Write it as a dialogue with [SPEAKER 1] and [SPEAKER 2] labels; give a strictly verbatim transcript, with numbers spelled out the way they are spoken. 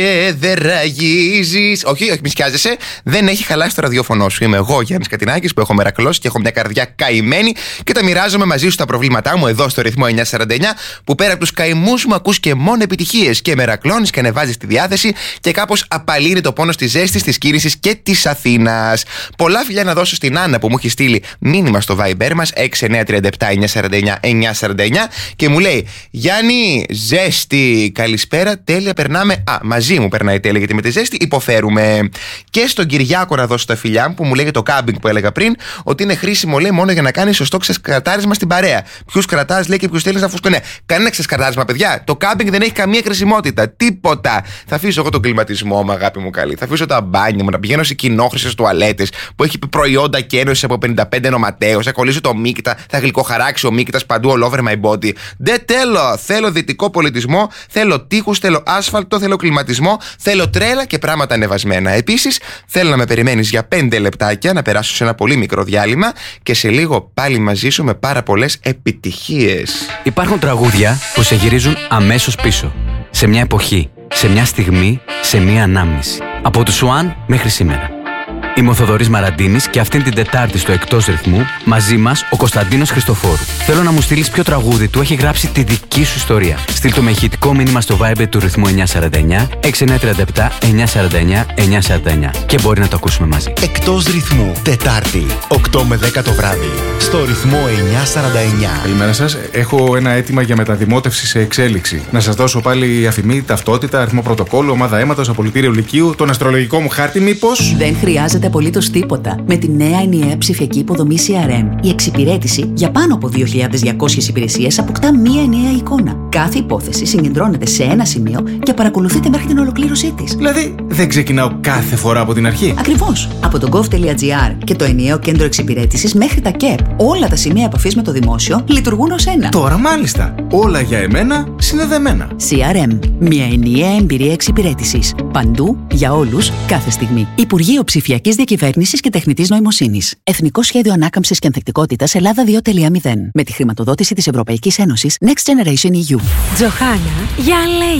[SPEAKER 1] Ε, δεν ραγίζεις. Όχι, όχι, μη σκιάζεσαι. Δεν έχει χαλάσει το ραδιόφωνο σου. Είμαι εγώ, Γιάννης Κατινάκης, που έχω μερακλώσει και έχω μια καρδιά καημένη και τα μοιράζομαι μαζί σου τα προβλήματά μου εδώ στο ρυθμό εννιακόσια σαράντα εννιά, που πέρα από τους καημούς μου ακούς και μόνο επιτυχίες και μερακλώνεις και ανεβάζεις τη διάθεση και κάπως απαλύνει το πόνο στη ζέστη της κίνησης και της Αθήνας. Πολλά φιλιά να δώσω στην Άννα που μου έχει στείλει μήνυμα στο Viber μας έξι εννιά τρία επτά εννιακόσια σαράντα εννιά εννιακόσια σαράντα εννιά και μου λέει: Γιάννη, ζέστη, καλησπέρα, τέλεια, περνάμε. Α, μαζί μου περνάει τέλεια, γιατί με τη ζέστη υποφέρουμε. Και στον Κυριάκο να δώσω τα φιλιά μου που μου λέγει το κάμπινγκ που έλεγα πριν, ότι είναι χρήσιμο, λέει, μόνο για να κάνει σωστό ξεσκρατάρισμα στην παρέα. Ποιους κρατάς, λέει, και ποιους θέλεις να φουσκώνε. Κανένα ξεσκρατάρισμα, παιδιά. Το κάμπινγκ δεν έχει καμία χρησιμότητα. Τίποτα. Θα αφήσω εγώ τον κλιματισμό μου, αγάπη μου καλή. Θα αφήσω τα μπάνια μου, να πηγαίνω σε κοινόχρηστες τουαλέτες που έχει προϊόντα κένωσης από πενήντα πέντε νοματέους. Θα κολλήσω το μύκητα, θα γλυκοχαράξει ο μύκητας παντού all over my body. Δεν θέλω. Θέλω δυτικό πολιτισμό, θέλω τείχους, θέλω άσφαλτο, θέλω κλιματισμό, θέλω τρέλα και πράγματα ανεβασμένα. Επίσης, θέλω να με περιμένεις για πέντε λεπτάκια να περάσω σε ένα πολύ μικρό διάλειμμα και σε λίγο πάλι μαζί σου με πάρα πολλές επιτυχίες.
[SPEAKER 2] Υπάρχουν τραγούδια που σε γυρίζουν αμέσως πίσω. Σε μια εποχή, σε μια στιγμή, σε μια ανάμνηση. Από του Σουάν μέχρι σήμερα. Είμαι ο Θοδωρής Μαραντίνης και αυτήν την Τετάρτη στο Εκτός Ρυθμού, μαζί μας ο Κωνσταντίνος Χριστοφόρου. Θέλω να μου στείλεις ποιο τραγούδι του έχει γράψει τη δική σου ιστορία. Στείλ το με ηχητικό μήνυμα στο Viber του Ρυθμού εννιακόσια σαράντα εννιά έξι εννιά τρία επτά εννιακόσια σαράντα εννιά εννιακόσια σαράντα εννιά και μπορεί να το ακούσουμε μαζί.
[SPEAKER 3] Εκτός Ρυθμού, Τετάρτη, οκτώ με δέκα το βράδυ, στο Ρυθμό εννιακόσια σαράντα εννιά.
[SPEAKER 4] Καλημέρα σας. Έχω ένα αίτημα για μεταδημότευση σε εξέλιξη. Να σας δώσω πάλι αφημί, ταυτότητα, αριθμό πρωτοκόλλου, ομάδα αίματος, απολυτήριο λυκείου, τον αστρολογικό μου χάρτη, μήπως?
[SPEAKER 5] Δεν χρειάζεται απολύτως τίποτα. Με τη νέα ενιαία ψηφιακή υποδομή σι αρ εμ, η εξυπηρέτηση για πάνω από δύο χιλιάδες διακόσιες υπηρεσίες αποκτά μία ενιαία εικόνα. Κάθε υπόθεση συγκεντρώνεται σε ένα σημείο και παρακολουθείται μέχρι την ολοκλήρωσή της.
[SPEAKER 4] Δηλαδή, δεν ξεκινάω κάθε φορά από την αρχή.
[SPEAKER 5] Ακριβώς. Από το gov.gr και το ενιαίο κέντρο εξυπηρέτησης μέχρι τα ΚΕΠ, όλα τα σημεία επαφής με το δημόσιο λειτουργούν ως ένα.
[SPEAKER 4] Τώρα μάλιστα. Όλα για εμένα συνδεδεμένα.
[SPEAKER 5] σι αρ εμ. Μια ενιαία εμπειρία εξυπηρέτησης. Παντού, για όλους, κάθε στιγμή. Υπουργείο Ψηφιακής Διακυβέρνησης και Τεχνητής Νοημοσύνης. Εθνικό Σχέδιο Ανάκαμψης και Ανθεκτικότητας Ελλάδα δύο κόμμα μηδέν. Με τη χρηματοδότηση της Ευρωπαϊκής Ένωσης Next Generation ι γιου.
[SPEAKER 6] Τζοχάνα, για αλέγει.